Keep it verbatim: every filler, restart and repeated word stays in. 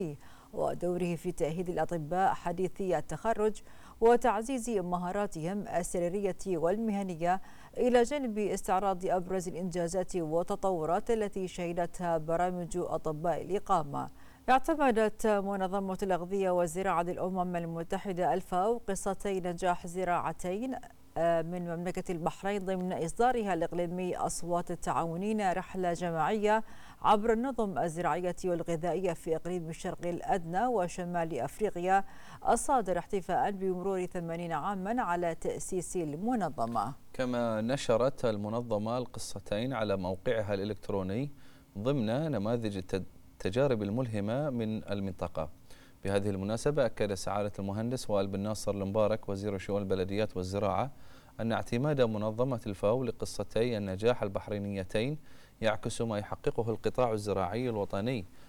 ودوره في تأهيل الأطباء حديثي التخرج وتعزيز مهاراتهم السريرية والمهنية، إلى جانب استعراض أبرز الإنجازات والتطورات التي شهدتها برامج أطباء الإقامة. اعتمدت منظمة الأغذية والزراعة للأمم المتحدة الفاو قصتي نجاح زراعتين من مملكة البحرين ضمن إصدارها الإقليمي أصوات التعاونين، رحلة جماعية عبر النظم الزراعية والغذائية في إقليم الشرق الأدنى وشمال أفريقيا، الصادر احتفاء بمرور ثمانين عاما على تأسيس المنظمة. كما نشرت المنظمة القصتين على موقعها الإلكتروني ضمن نماذج التجارب الملهمة من المنطقة. بهذه المناسبة أكد سعادة المهندس وائل بن ناصر المبارك وزير شؤون البلديات والزراعة أن اعتماد منظمة الفاو لقصتي النجاح البحرينيتين يعكس ما يحققه القطاع الزراعي الوطني